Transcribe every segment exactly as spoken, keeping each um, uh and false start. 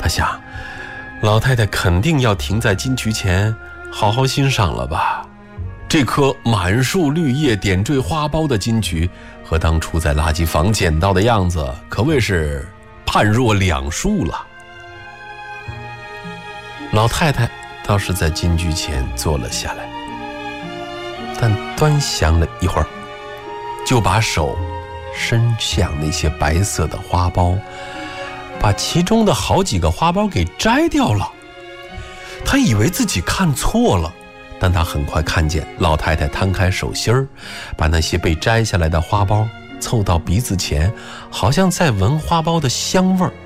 他想，老太太肯定要停在金菊前好好欣赏了吧。这棵满树绿叶点缀花苞的金菊和当初在垃圾房捡到的样子可谓是判若两树了。老太太倒是在金菊前坐了下来，但端详了一会儿，就把手伸向那些白色的花苞，把其中的好几个花苞给摘掉了。他以为自己看错了，但他很快看见老太太摊开手心儿，把那些被摘下来的花苞凑到鼻子前，好像在闻花苞的香味儿。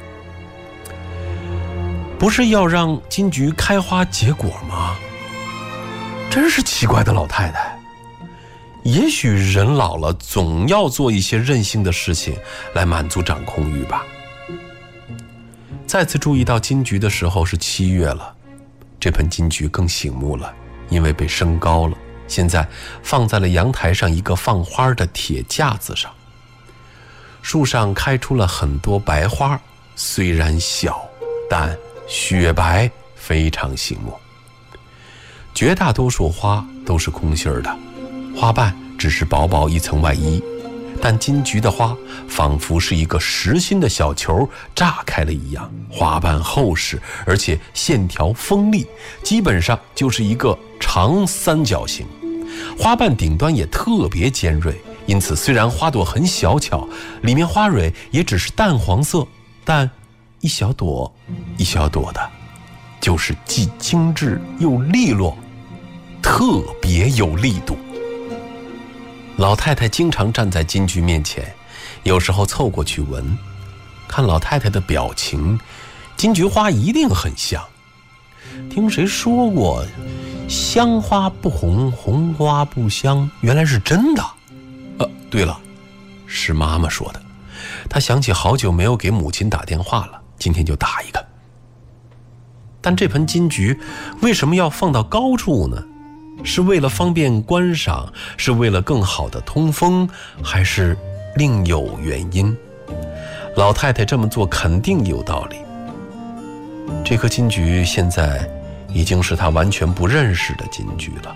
不是要让金菊开花结果吗？真是奇怪的老太太。也许人老了总要做一些任性的事情来满足掌控欲吧。再次注意到金菊的时候是七月了，这盆金菊更醒目了，因为被升高了，现在放在了阳台上一个放花的铁架子上。树上开出了很多白花，虽然小，但雪白，非常醒目。绝大多数花都是空心的，花瓣只是薄薄一层外衣，但金菊的花仿佛是一个实心的小球炸开了一样，花瓣厚实，而且线条锋利，基本上就是一个长三角形。花瓣顶端也特别尖锐，因此虽然花朵很小巧，里面花蕊也只是淡黄色，但一小朵一小朵的，就是既精致又利落，特别有力度。老太太经常站在金菊面前，有时候凑过去闻，看老太太的表情，金菊花一定很香。听谁说过香花不红，红花不香，原来是真的。呃，对了，是妈妈说的。她想起好久没有给母亲打电话了，今天就打一个。但这盆金菊为什么要放到高处呢？是为了方便观赏，是为了更好的通风，还是另有原因？老太太这么做肯定有道理。这棵金菊现在已经是她完全不认识的金菊了。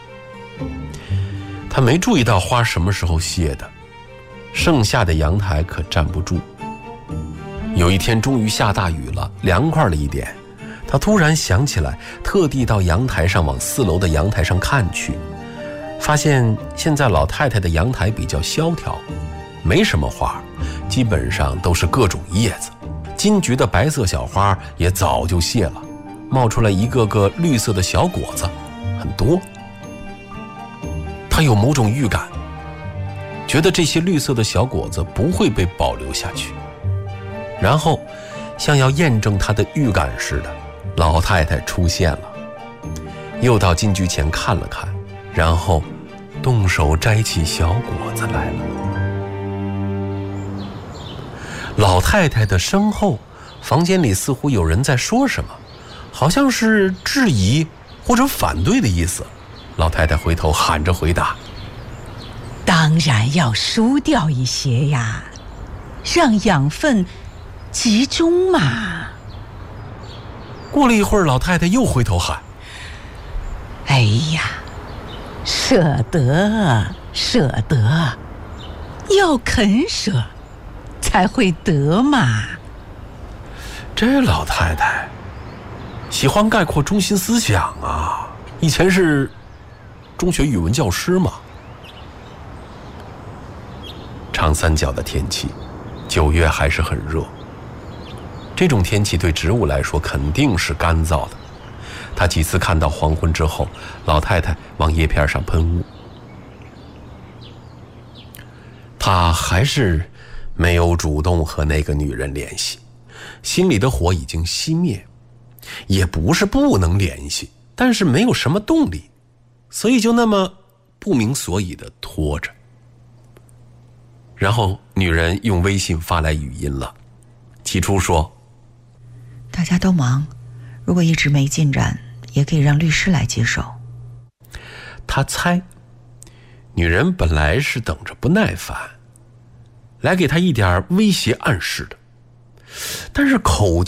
她没注意到花什么时候谢的，盛夏的阳台可站不住。有一天终于下大雨了，凉快了一点，他突然想起来，特地到阳台上往四楼的阳台上看去，发现现在老太太的阳台比较萧条，没什么花，基本上都是各种叶子。金菊的白色小花也早就谢了，冒出来一个个绿色的小果子，很多。他有某种预感，觉得这些绿色的小果子不会被保留下去。然后像要验证他的预感似的，老太太出现了，又到金菊前看了看，然后动手摘起小果子来了。老太太的身后，房间里似乎有人在说什么，好像是质疑或者反对的意思。老太太回头喊着回答： 当然要疏掉一些呀，让养分集中嘛。 过了一会儿，老太太又回头喊： 哎呀，舍得舍得，要肯舍才会得嘛。 这老太太喜欢概括中心思想啊，以前是中学语文教师嘛。长三角的天气，九月还是很热，这种天气对植物来说肯定是干燥的。他几次看到黄昏之后，老太太往叶片上喷雾，他还是没有主动和那个女人联系，心里的火已经熄灭，也不是不能联系，但是没有什么动力，所以就那么不明所以地拖着。然后女人用微信发来语音了，起初说： 大家都忙，如果一直没进展，也可以让律师来接手。 他猜女人本来是等着不耐烦，来给他一点威胁暗示的，但是口